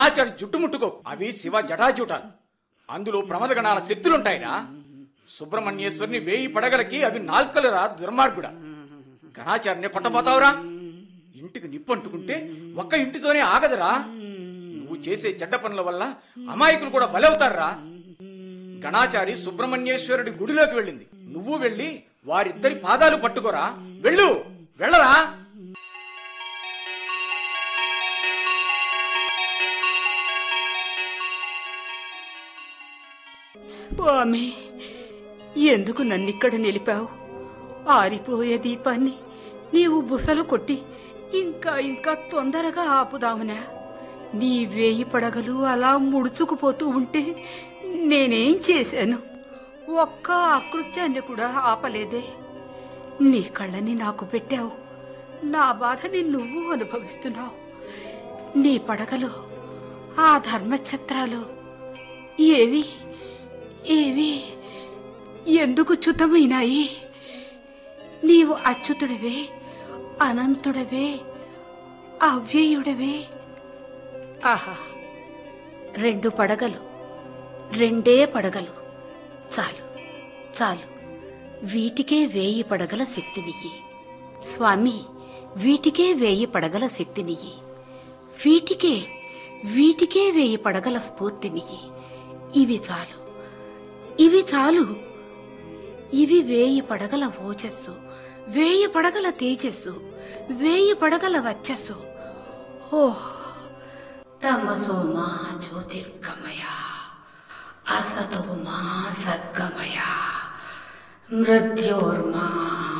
ఆచార్య జుట్టు ముట్టుకోకు. అవి శివ జటాజుటాలు. అందులో ప్రమదగణాల శక్తులుంటాయిరా. సుబ్రహ్మణ్యేశ్వరిని 1000 పడగలకి అవి నాల్కలురా దుర్మార్గుడా. గణాచార్యని కొట్టబోతావురా? ఇంటికి నిప్పంటుకుంటే ఒక్క ఇంటితోనే ఆగదురా. నువ్వు చేసే చెడ్డ పనుల వల్ల అమాయకులు కూడా బలవుతారా. గణాచారి సుబ్రహ్మణ్యేశ్వరుడి గుడిలోకి వెళ్ళింది. నువ్వు వెళ్ళి వారిద్దరి పాదాలు పట్టుకోరా. వెళ్ళు, వెళ్ళరా. స్వామి, ఎందుకు నన్నిక్కడ నిలిపావు? ఆరిపోయే దీపాన్ని నీవు బుసలు కొట్టి ఇంకా ఇంకా తొందరగా ఆపుదామునా? నీ 1000 పడగలు అలా ముడుచుకుపోతూ ఉంటే నేనేం చేశాను? ఒక్క అకృత్యాన్ని కూడా ఆపలేదే. నీ కళ్ళని నాకు పెట్టావు, నా బాధని నువ్వు అనుభవిస్తున్నావు. నీ పడగలు, ఆ ధర్మఛత్రాలు ఏవి ఏవి ఎందుకు చ్యుతమైనాయి? నీవు అచ్యుతుడవే, అనంతుడవే, అవ్యయుడవే. ఆహా, 2 పడగలు, 2 పడగలు చాలు చాలు. వీటికే 1000 పడగల శక్తినియ్యి స్వామి. వీటికే 1000 పడగల శక్తినియ్యి. వీటికే 1000 పడగల స్ఫూర్తినియ్యి. ఇవి చాలు, ఇవి చాలు. ఇవి 1000 పడగల ఓజస్సు, 1000 పడగల తేజస్సు, 1000 పడగల వచ్చస్సు. ఓహ్, తమసో మా జ్యోతిర్గమయ, అసతో మా సద్గమయ, మృత్యోర్మా